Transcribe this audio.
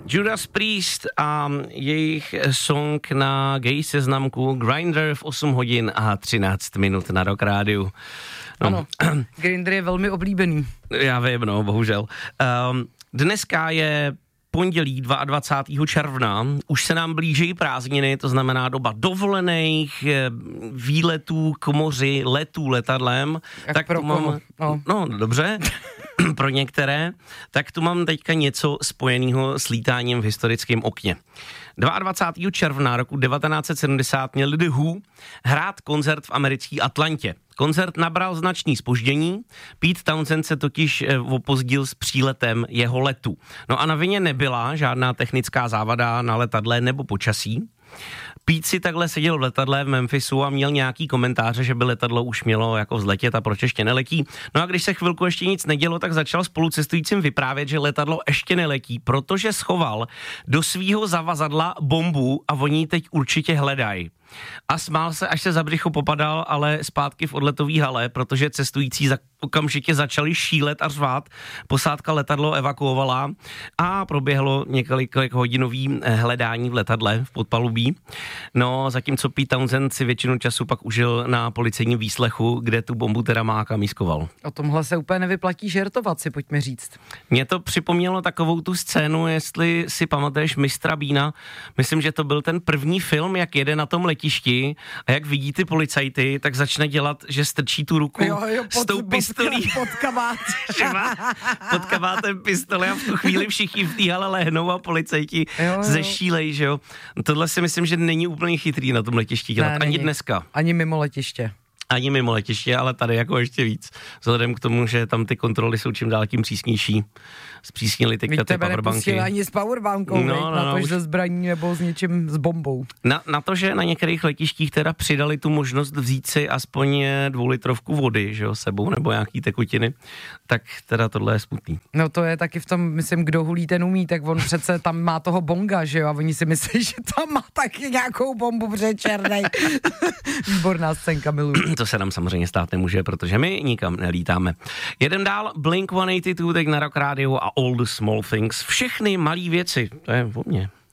Judas Priest a jejich song na gay seznamku Grindr v 8 hodin a 13 minut na Rock Rádiu. No. Ano, Grindr je velmi oblíbený. Já vím, no, bohužel. Dneska je pondělí 22. června, už se nám blíží prázdniny, to znamená doba dovolených, výletů k moři, letů letadlem. Jak tak pro tu mám, koho? no dobře, pro některé, tak tu mám teďka něco spojeného s lítáním v historickém okně. 22. června roku 1970 měl The Who hrát koncert v americké Atlantě. Koncert nabral značný zpoždění, Pete Townshend se totiž opozdil s příletem jeho letu. No a na vině nebyla žádná technická závada na letadle nebo počasí. Pete si takhle seděl v letadle v Memphisu a měl nějaký komentáře, že by letadlo už mělo jako vzletět a proč ještě neletí. No a když se chvilku ještě nic nedělo, tak začal spolucestujícím vyprávět, že letadlo ještě neletí, protože schoval do svýho zavazadla bombu a oni ji teď určitě hledají. A smál se, až se za břicho popadal, ale zpátky v odletové hale, protože cestující okamžitě začali šílet a řvát. Posádka letadlo evakuovala a proběhlo několik hodinový hledání v letadle v podpalubí. No, zatímco Pete Townshend si většinu času pak užil na policejním výslechu, kde tu bombu teda má kamiskoval. O tomhle se úplně nevyplatí žertovat, si pojďme říct. Mně to připomnělo takovou tu scénu, jestli si pamatuješ Mistra Beana. Myslím, že to byl ten první film, jak jede na tom letišti a jak vidí ty policajty, tak začne dělat, že strčí tu ruku s tou pistolí. Pod kabátem pistole a v tu chvíli všichni v té hale lehnou a policajti zešílej, že jo. Tohle si myslím, že není úplně chytrý na tom letišti dělat, ani dneska. Ani mimo letiště. Ani mimo letiště, ale tady jako ještě víc. Vzhledem k tomu, že tam ty kontroly jsou čím dál tím přísnější. Zpřísnili teďka ty powerbanky. Ani s powerbankou, na to, že zbraní nebo s něčím s bombou. Na to, že na některých letištích teda přidali tu možnost vzít si aspoň 2 litrovku vody, že jo, sebou, nebo nějaký tekutiny, tak teda tohle je smutný. No to je taky v tom, myslím, kdo hulí, ten umí, tak on přece tam má toho bonga, že jo, a oni si myslí, že tam má taky nějakou bombu, protože černej. Výborná scénka, miluji. To se nám samozřejmě stát nemůže, protože my nikam nelítáme. Jedem dál, Blink-182, teď na Rock Rádiu a All the Small Things. Všechny malý věci, to je o mně.